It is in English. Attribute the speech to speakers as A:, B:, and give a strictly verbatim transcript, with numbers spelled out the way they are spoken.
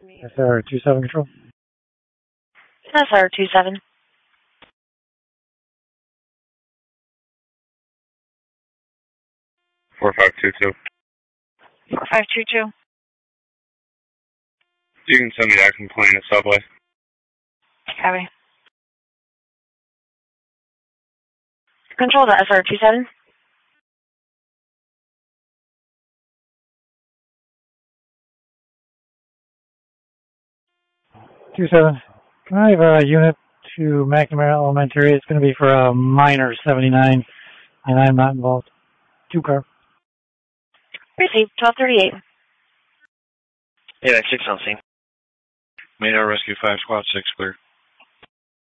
A: S R two seven control.
B: S R two seven.
C: four five two two.
B: four five two two.
C: You can send me that complaint at Subway.
B: Copy. Control to S R two seven.
A: two seven. Can I have a unit to McNamara Elementary? It's going to be for a minor seventy-nine, and I'm not involved. Two car.
B: Received. twelve thirty-eight.
D: eight nine six on scene. Radar Rescue five Squad six clear.